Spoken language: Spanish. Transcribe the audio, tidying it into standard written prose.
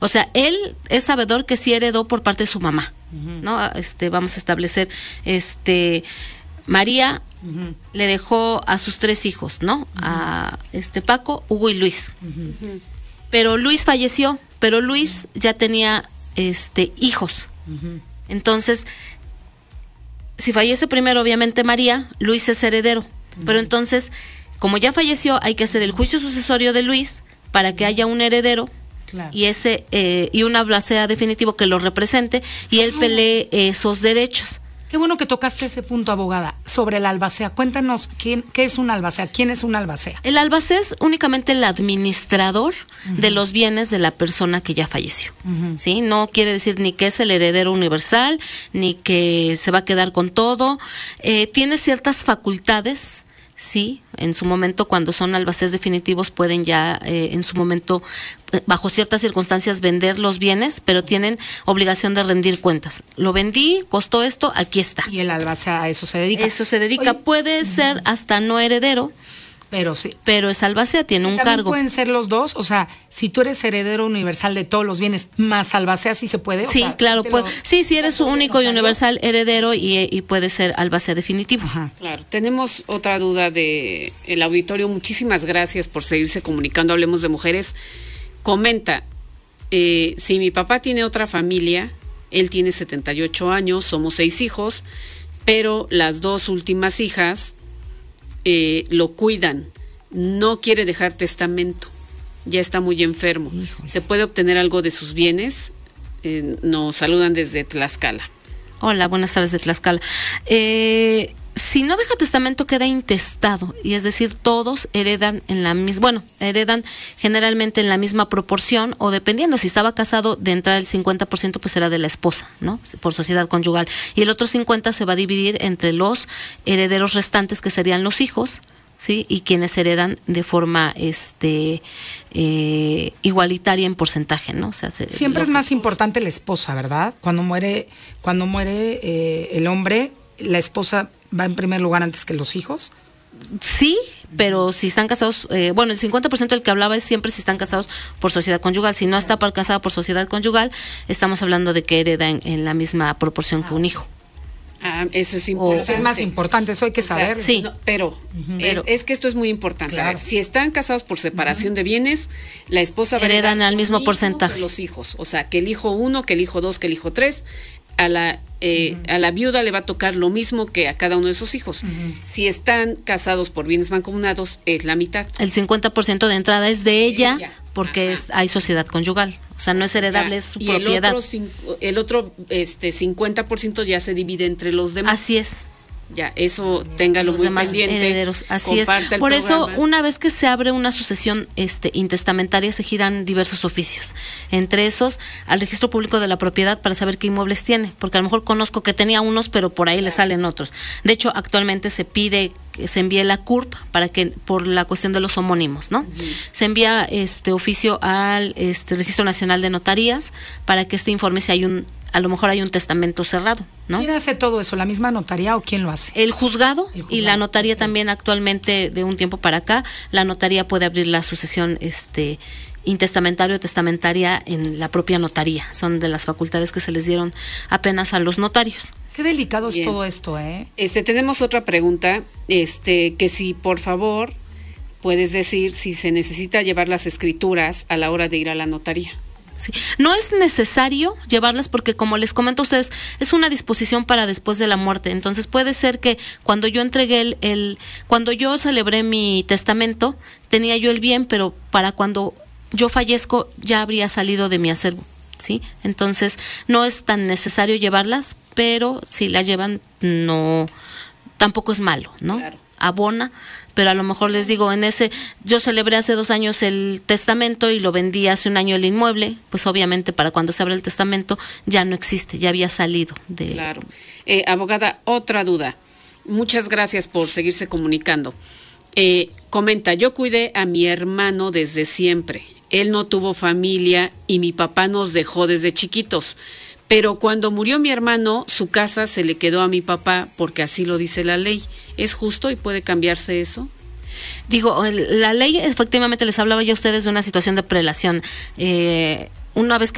O sea, él es sabedor que sí heredó por parte de su mamá, ¿no? Vamos a establecer, María le dejó a sus 3 hijos, ¿no? A Paco, Hugo y Luis. Pero Luis falleció, pero Luis ya tenía hijos. Entonces, si fallece primero, obviamente María, Luis es heredero. Pero entonces, como ya falleció, hay que hacer el juicio sucesorio de Luis para que haya un heredero. Claro. Y una albacea definitivo que lo represente y él pelee esos derechos. Qué bueno que tocaste ese punto, abogada, sobre la albacea. Cuéntanos qué es una albacea, quién es una albacea. El albacea es únicamente el administrador de los bienes de la persona que ya falleció. ¿Sí? No quiere decir ni que es el heredero universal, ni que se va a quedar con todo. Tiene ciertas facultades. Sí, en su momento, cuando son albaceas definitivos, pueden ya en su momento, bajo ciertas circunstancias, vender los bienes, pero tienen obligación de rendir cuentas. Lo vendí, costó esto, aquí está. Y el albacea a eso se dedica. Eso se dedica. Oye, puede ser hasta no heredero. Pero sí. Pero es albacea, tiene un cargo. ¿Pueden ser los dos? O sea, si tú eres heredero universal de todos los bienes, más albacea, ¿sí se puede? Sí, claro. Sí, eres único y universal heredero y puede ser albacea definitivo. Claro. Tenemos otra duda de el auditorio. Muchísimas gracias por seguirse comunicando. Hablemos de Mujeres. Comenta, si mi papá tiene otra familia, él tiene 78 años, somos 6 hijos, pero las 2 últimas hijas lo cuidan, no quiere dejar testamento, ya está muy enfermo. Híjole. ¿Se puede obtener algo de sus bienes? Nos saludan desde Tlaxcala. Hola, buenas tardes de Tlaxcala. Si no deja testamento, queda intestado, y es decir, todos heredan en la misma, heredan generalmente en la misma proporción, o dependiendo, si estaba casado, de entrada el 50% pues será de la esposa, ¿no? Por sociedad conyugal, y el otro 50% se va a dividir entre los herederos restantes, que serían los hijos, ¿sí? Y quienes heredan de forma igualitaria en porcentaje, ¿no? O sea, siempre es más importante la esposa, ¿verdad? Cuando muere el hombre, la esposa va en primer lugar antes que los hijos. Sí, pero si están casados, el 50% del que hablaba es siempre si están casados por sociedad conyugal. Si no está casada por sociedad conyugal, estamos hablando de que hereda en la misma proporción que un hijo. Eso es importante. Es más importante, eso hay que saber. Sí, no, pero es que esto es muy importante. Claro. A ver, si están casados por separación de bienes, la esposa va a heredan al mismo porcentaje. Los hijos, o sea, que el hijo 1, que el hijo 2, que el hijo 3, a la viuda le va a tocar lo mismo que a cada uno de esos hijos. Si están casados por bienes mancomunados, es la mitad. El 50% de entrada es de ella. Porque hay sociedad conyugal. O sea, no es heredable, es su propiedad. El otro 50% ya se divide entre los demás. Así es. Ya, eso téngalo muy pendiente. Herederos, así es. Por eso, una vez que se abre una sucesión intestamentaria, se giran diversos oficios. Entre esos, al registro público de la propiedad para saber qué inmuebles tiene. Porque a lo mejor conozco que tenía unos, pero por ahí le salen otros. De hecho, actualmente se pide que se envíe la CURP para que, por la cuestión de los homónimos, ¿no? Se envía oficio al Registro Nacional de Notarías para que informe si a lo mejor hay un testamento cerrado, ¿no? ¿Quién hace todo eso? ¿La misma notaría o quién lo hace? El juzgado y la notaría también. Actualmente, de un tiempo para acá, la notaría puede abrir la sucesión intestamentaria o testamentaria en la propia notaría. Son de las facultades que se les dieron apenas a los notarios. Qué delicado es todo esto, ¿eh? Tenemos otra pregunta, que si por favor puedes decir si se necesita llevar las escrituras a la hora de ir a la notaría. Sí. No es necesario llevarlas porque, como les comento a ustedes, es una disposición para después de la muerte. Entonces puede ser que cuando yo entregué cuando yo celebré mi testamento, tenía yo el bien, pero para cuando yo fallezco ya habría salido de mi acervo, ¿sí? Entonces no es tan necesario llevarlas, pero si las llevan, no, tampoco es malo, ¿no? Claro. Abona, pero a lo mejor les digo, yo celebré hace 2 años el testamento y lo vendí hace 1 año el inmueble, pues obviamente para cuando se abra el testamento ya no existe, ya había salido de... Claro. Abogada, otra duda. Muchas gracias por seguirse comunicando. Comenta, yo cuidé a mi hermano desde siempre. Él no tuvo familia y mi papá nos dejó desde chiquitos. Pero cuando murió mi hermano, su casa se le quedó a mi papá porque así lo dice la ley. ¿Es justo y puede cambiarse eso? Digo, la ley, efectivamente, les hablaba yo a ustedes de una situación de prelación. Una vez que